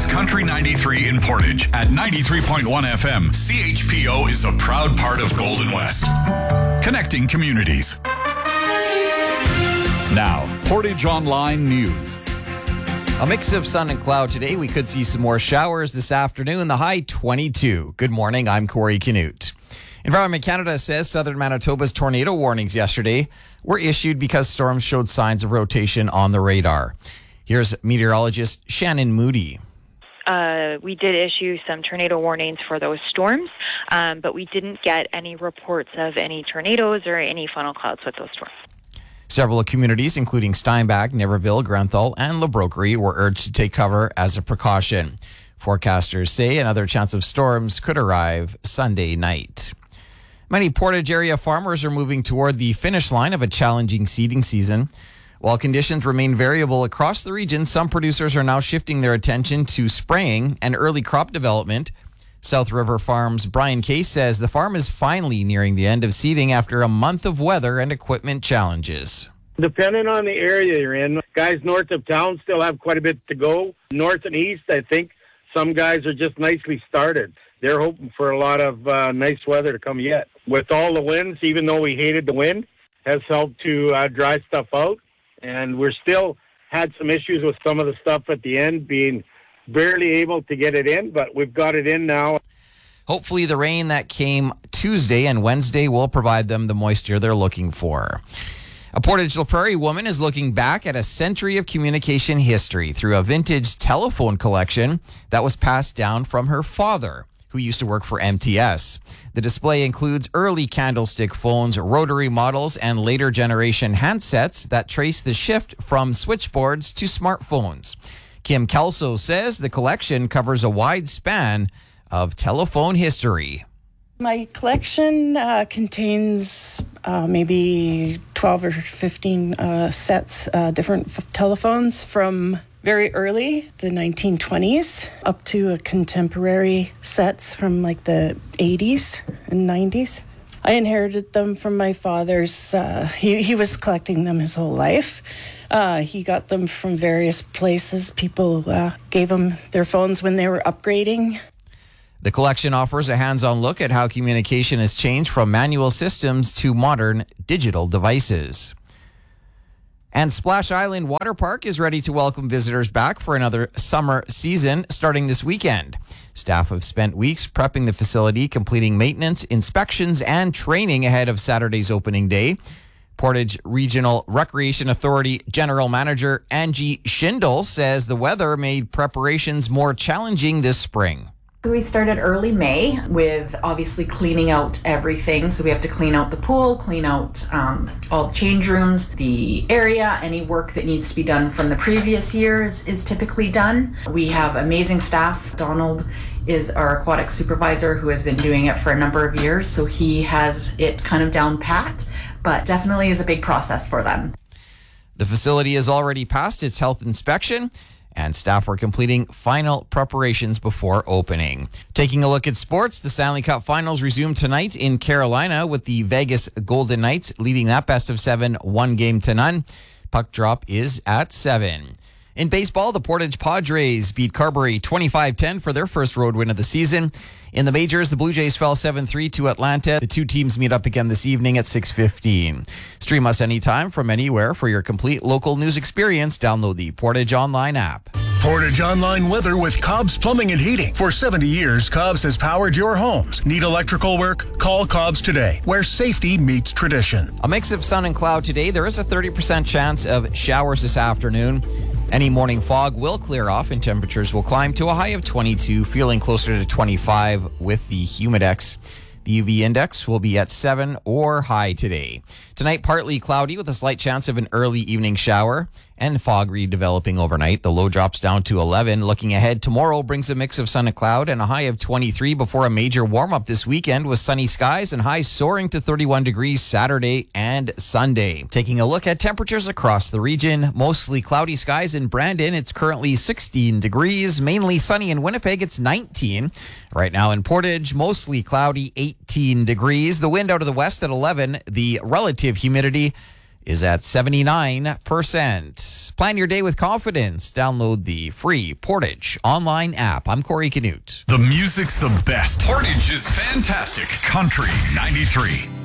Country 93 in Portage at 93.1 FM. CHPO is a proud part of Golden West. Connecting communities. Now, Portage Online News. A mix of sun and cloud today. We could see some more showers this afternoon. The high 22. Good morning. I'm Corey Canute. Environment Canada says southern Manitoba's tornado warnings yesterday were issued because storms showed signs of rotation on the radar. Here's meteorologist Shannon Moody. We did issue some tornado warnings for those storms, but we didn't get any reports of any tornadoes or any funnel clouds with those storms. Several communities, including Steinbach, Niverville, Grenthal, and Labrokery, were urged to take cover as a precaution. Forecasters say another chance of storms could arrive Sunday night. Many Portage area farmers are moving toward the finish line of a challenging seeding season. While conditions remain variable across the region, some producers are now shifting their attention to spraying and early crop development. South River Farms' Brian Case says the farm is finally nearing the end of seeding after a month of weather and equipment challenges. Depending on the area you're in, guys north of town still have quite a bit to go. North and east, I think some guys are just nicely started. They're hoping for a lot of nice weather to come yet. With all the winds, even though we hated the wind, has helped to dry stuff out. And we're still had some issues with some of the stuff at the end being barely able to get it in, but we've got it in now. Hopefully the rain that came Tuesday and Wednesday will provide them the moisture they're looking for. A Portage La Prairie woman is looking back at a century of communication history through a vintage telephone collection that was passed down from her father, who used to work for MTS. The display includes early candlestick phones, rotary models, and later generation handsets that trace the shift from switchboards to smartphones. Kim Kelso says the collection covers a wide span of telephone history. My collection contains maybe 12 or 15 sets, different telephones from very early, the 1920s, up to a contemporary sets from like the 80s and 90s. I inherited them from my father's. He was collecting them his whole life. He got them from various places. People gave him their phones when they were upgrading. The collection offers a hands-on look at how communication has changed from manual systems to modern digital devices. And Splash Island Water Park is ready to welcome visitors back for another summer season starting this weekend. Staff have spent weeks prepping the facility, completing maintenance, inspections, and training ahead of Saturday's opening day. Portage Regional Recreation Authority General Manager Angie Schindel says the weather made preparations more challenging this spring. So we started early May with obviously cleaning out everything. So we have to clean out the pool, clean out all the change rooms, the area. Any work that needs to be done from the previous years is typically done. We have amazing staff. Donald is our aquatic supervisor who has been doing it for a number of years. So he has it kind of down pat, but definitely is a big process for them. The facility has already passed its health inspection, and staff are completing final preparations before opening. Taking a look at sports, the Stanley Cup Finals resume tonight in Carolina with the Vegas Golden Knights leading that best of 7, 1-0. Puck drop is at 7. In baseball, the Portage Padres beat Carberry 25-10 for their first road win of the season. In the majors, the Blue Jays fell 7-3 to Atlanta. The two teams meet up again this evening at 6:15. Stream us anytime from anywhere for your complete local news experience. Download the Portage Online app. Portage Online weather with Cobb's Plumbing and Heating. For 70 years, Cobb's has powered your homes. Need electrical work? Call Cobb's today, where safety meets tradition. A mix of sun and cloud today. There is a 30% chance of showers this afternoon. Any morning fog will clear off and temperatures will climb to a high of 22, feeling closer to 25 with the Humidex. The UV index will be at 7 or high today. Tonight, partly cloudy with a slight chance of an early evening shower and fog redeveloping overnight. The low drops down to 11. Looking ahead, tomorrow brings a mix of sun and cloud and a high of 23 before a major warm-up this weekend with sunny skies and highs soaring to 31 degrees Saturday and Sunday. Taking a look at temperatures across the region, mostly cloudy skies in Brandon. It's currently 16 degrees. Mainly sunny in Winnipeg. It's 19. Right now in Portage, mostly cloudy, 18 degrees. The wind out of the west at 11. The relative humidity is at 79%. Plan your day with confidence. Download the free Portage online app. I'm Corey Canute. The music's the best. Portage is fantastic. Country 93.